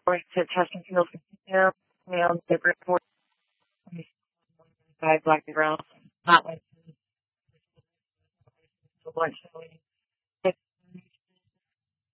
Going to Chesterfield Casino, on the report, 5 Black Ground, not like a bunch of